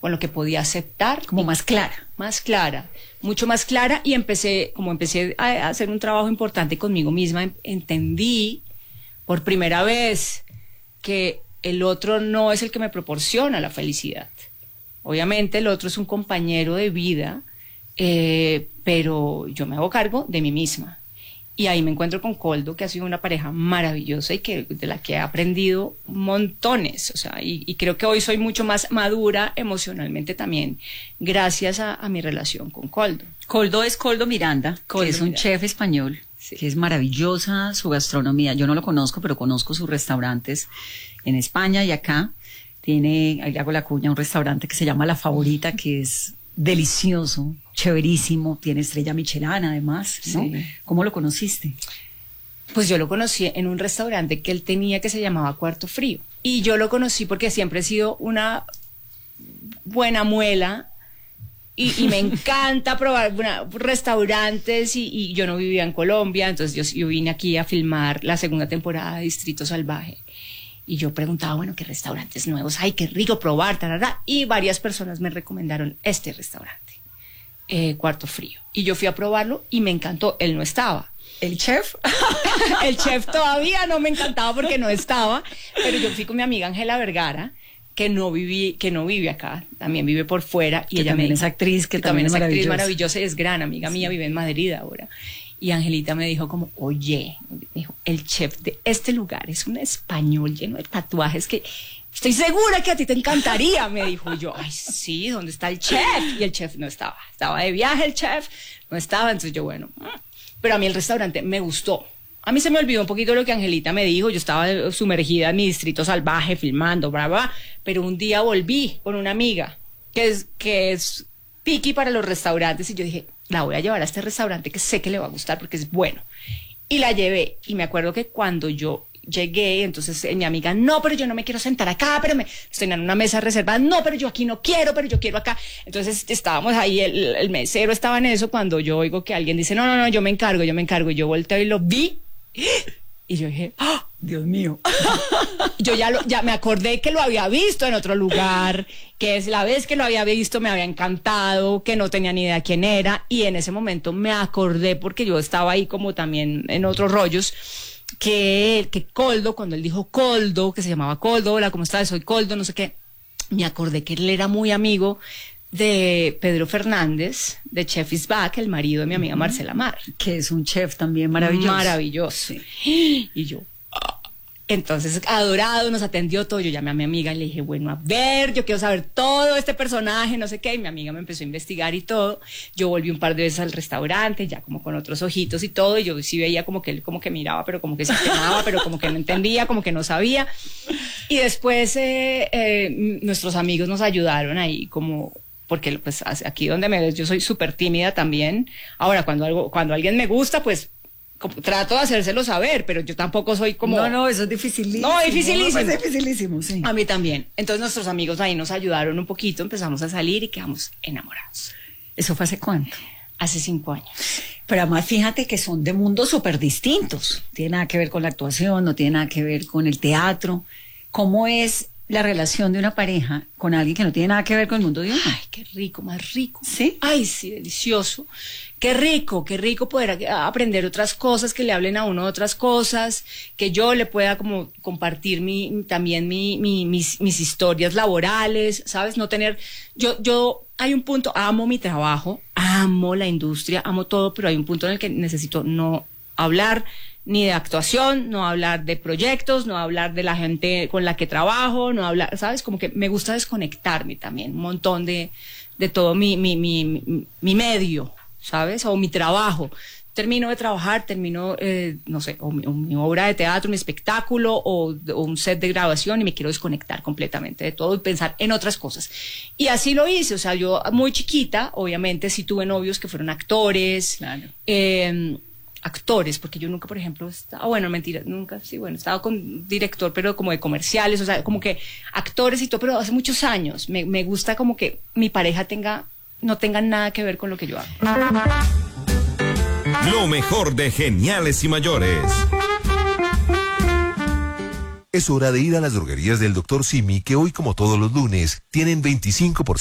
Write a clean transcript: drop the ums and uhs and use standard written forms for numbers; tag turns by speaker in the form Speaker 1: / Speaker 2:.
Speaker 1: con lo que podía aceptar.
Speaker 2: Como más clara.
Speaker 1: Más clara, mucho más clara, y empecé a hacer un trabajo importante conmigo misma, entendí por primera vez que el otro no es el que me proporciona la felicidad. Obviamente el otro es un compañero de vida, pero yo me hago cargo de mí misma. Y ahí me encuentro con Koldo, que ha sido una pareja maravillosa y de la que he aprendido montones. O sea, y creo que hoy soy mucho más madura emocionalmente también, gracias a mi relación con Koldo.
Speaker 2: Koldo es Koldo Miranda, que es un chef español, sí, que es maravillosa su gastronomía. Yo no lo conozco, pero conozco sus restaurantes en España y acá. Ahí le hago la cuña, un restaurante que se llama La Favorita, que es delicioso, chéverísimo, tiene estrella Michelin además, ¿no? Sí. ¿Cómo lo conociste?
Speaker 1: Pues yo lo conocí en un restaurante que él tenía que se llamaba Cuarto Frío. Y yo lo conocí porque siempre he sido una buena muela y me encanta probar restaurantes y yo no vivía en Colombia, entonces yo vine aquí a filmar la segunda temporada de Distrito Salvaje. Y yo preguntaba, bueno, ¿qué restaurantes nuevos hay? Qué rico probar, tarara. Y varias personas me recomendaron este restaurante, Cuarto Frío. Y yo fui a probarlo y me encantó. Él no estaba.
Speaker 2: ¿El chef?
Speaker 1: El chef todavía no me encantaba porque no estaba. Pero yo fui con mi amiga Ángela Vergara, que no vive acá, también vive por fuera. Y
Speaker 2: que
Speaker 1: ella
Speaker 2: también
Speaker 1: me
Speaker 2: es actriz, que también es
Speaker 1: actriz maravillosa y es gran amiga mía, vive en Madrid ahora. Y Angelita me dijo como, oye, el chef de este lugar es un español lleno de tatuajes que estoy segura que a ti te encantaría, me dijo. Yo, ay, sí, ¿dónde está el chef? Y el chef no estaba. Estaba de viaje el chef, no estaba. Entonces yo, bueno, pero a mí el restaurante me gustó. A mí se me olvidó un poquito lo que Angelita me dijo. Yo estaba sumergida en mi Distrito Salvaje, filmando, bla. Pero un día volví con una amiga que es piqui para los restaurantes y yo dije, la voy a llevar a este restaurante que sé que le va a gustar porque es bueno. Y la llevé, y me acuerdo que cuando yo llegué, entonces mi amiga, no, pero yo no me quiero sentar acá, pero estoy en una mesa reservada, no, pero yo aquí no quiero, pero yo quiero acá. Entonces estábamos ahí, el mesero estaba en eso, cuando yo oigo que alguien dice, no, yo me encargo, y yo volteo y lo vi, y yo dije, ¡oh, Dios mío! Yo ya me acordé que lo había visto en otro lugar, que es la vez que lo había visto me había encantado, que no tenía ni idea quién era, y en ese momento me acordé, porque yo estaba ahí como también en otros rollos, que Koldo, cuando él dijo Koldo, que se llamaba Koldo, hola, ¿cómo estás? Soy Koldo, no sé qué, me acordé que él era muy amigo de Pedro Fernández, de Chef is Back, el marido de mi amiga Marcela Mar.
Speaker 2: Que es un chef también maravilloso.
Speaker 1: Maravilloso. Sí. Y yo, entonces, adorado, nos atendió todo. Yo llamé a mi amiga y le dije, bueno, a ver, yo quiero saber todo este personaje, no sé qué. Y mi amiga me empezó a investigar y todo. Yo volví un par de veces al restaurante, ya como con otros ojitos y todo. Y yo sí veía como que él como que miraba, pero como que se quemaba, pero como que no entendía, como que no sabía. Y después nuestros amigos nos ayudaron ahí como... Porque pues aquí donde me ves yo soy súper tímida también. Ahora, cuando alguien me gusta, pues trato de hacérselo saber, pero yo tampoco soy como...
Speaker 2: No, eso es dificilísimo.
Speaker 1: No, dificilísimo.
Speaker 2: Es dificilísimo, sí.
Speaker 1: A mí también. Entonces nuestros amigos ahí nos ayudaron un poquito, empezamos a salir y quedamos enamorados.
Speaker 2: ¿Eso fue hace cuánto?
Speaker 1: Hace 5 años.
Speaker 2: Pero además fíjate que son de mundos súper distintos. No tiene nada que ver con la actuación, no tiene nada que ver con el teatro. ¿Cómo es la relación de una pareja con alguien que no tiene nada que ver con el mundo de uno?
Speaker 1: Ay, qué rico, más rico.
Speaker 2: ¿Sí?
Speaker 1: Ay, sí, delicioso. Qué rico poder aprender otras cosas, que le hablen a uno de otras cosas, que yo le pueda como compartir también mis historias laborales, ¿sabes? No tener, yo hay un punto, amo mi trabajo, amo la industria, amo todo, pero hay un punto en el que necesito no hablar ni de actuación, no hablar de proyectos, no hablar de la gente con la que trabajo, no hablar, ¿sabes? Como que me gusta desconectarme también, un montón de todo mi medio, ¿sabes? O mi trabajo. Termino de trabajar, no sé, o mi obra de teatro, mi espectáculo, o un set de grabación, y me quiero desconectar completamente de todo y pensar en otras cosas. Y así lo hice, o sea, yo muy chiquita, obviamente, sí tuve novios que fueron actores,
Speaker 2: claro.
Speaker 1: Actores, porque yo nunca, por ejemplo, bueno, mentira, nunca, sí, bueno, estaba con director, pero como de comerciales, o sea, como que actores y todo, pero hace muchos años. Me gusta como que mi pareja no tenga nada que ver con lo que yo hago.
Speaker 3: Lo mejor de Geniales y Mayores.
Speaker 4: Es hora de ir a las droguerías del Dr. Simi, que hoy, como todos los lunes, tienen 25%